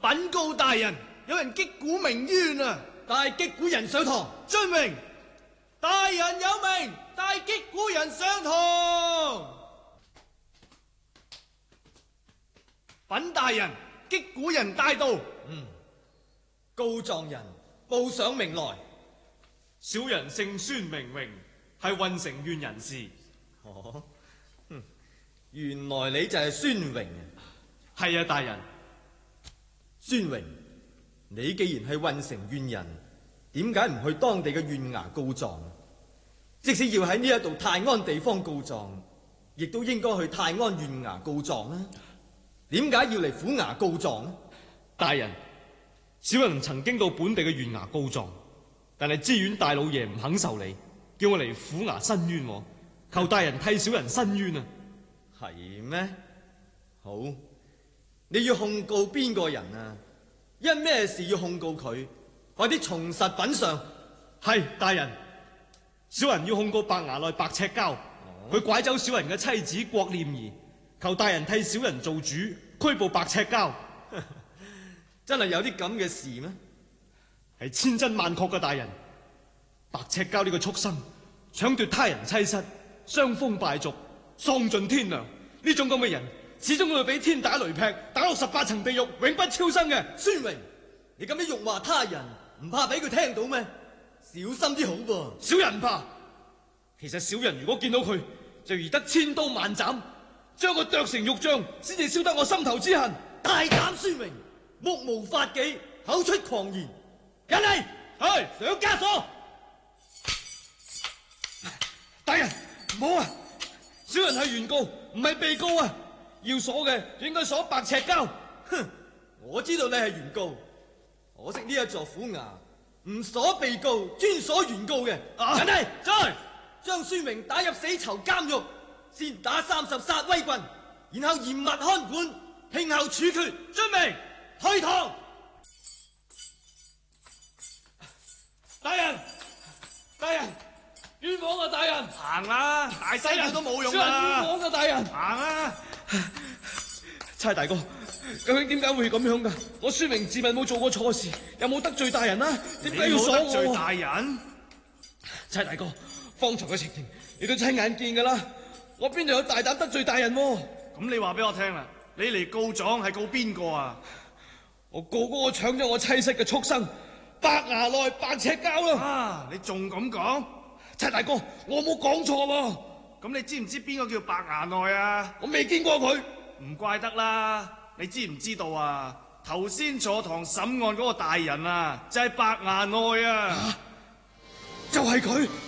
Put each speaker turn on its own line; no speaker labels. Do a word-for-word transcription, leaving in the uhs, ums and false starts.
稟告大人，有人擊鼓鳴冤啊！
帶擊鼓人上堂。
遵命。大人有命，帶擊鼓人上堂。稟大人，擊鼓人帶到。
嗯，告狀人報上名來。
小人姓孫，名榮，係運城縣人士。
哦，原來你就係孫榮啊！
係啊，大人。
孫榮，你既然係運城縣人，點解唔去當地嘅縣衙告狀？即使要喺呢一度泰安地方告狀，亦都應該去泰安縣衙告狀啊！點解要嚟府衙告狀呢？
大人，小人曾經到本地嘅縣衙告狀，但係知縣大老爺唔肯受理，叫我嚟府衙申冤，求大人替小人申冤啊！
係咩？好，你要控告邊個人啊？因咩事要控告佢？快啲從實稟上。
係，大人，小人要控告白衙內白赤膠，佢拐走小人嘅妻子郭念兒，求大人替小人做主，拘捕白赤膠。
真係有啲咁嘅事咩？
係千真萬確嘅，大人。白赤膠呢個畜生，搶奪他人妻室，傷風敗俗，喪盡天良。呢種咁嘅人，始終會俾天打雷劈，打落十八層地獄，永不超生嘅。
孫榮，你咁樣辱罵他人，唔怕俾佢聽到咩？小心啲好噃。
小人怕。其實小人如果見到佢，就宜得千刀萬斬，將佢剁成肉醬，先至消得我心頭之恨。
大膽孫榮，目無法紀，口出狂言，人嚟去上枷鎖。
大人唔好啊！小人係原告，唔係被告啊！要鎖嘅應該鎖白赤膠。
哼，我知道你係原告，可惜呢一座府衙唔鎖被告，專鎖原告嘅。人嚟，再將孫榮打入死囚監獄，先打三十殺威棍，然後嚴密看管，聽候處決。遵命，退堂。
大人，大人，冤枉啊！大人，
行啦，大西人都冇用
小人冤
啦。
枉啊！大人，
行啦。
差大哥，究竟點解會咁樣噶？我孫榮自問冇做過錯事，有冇得罪大人啊？點解要鎖我？
你冇得罪大人？
差大哥，方才嘅情形你都親眼見噶啦，我邊度有大膽得罪大人喎？
咁你話俾我聽啦，你嚟告狀係告邊個啊？
我告嗰個搶咗我妻室嘅畜生白衙內白赤膠啦！
啊，你仲咁講？
差大哥，我冇講錯喎。
咁你知唔知邊個叫白衙內啊？
我未見過佢。
唔怪得啦，你知唔知道啊？頭先坐堂審案嗰個大人啊，就係白衙內啊！
就係佢。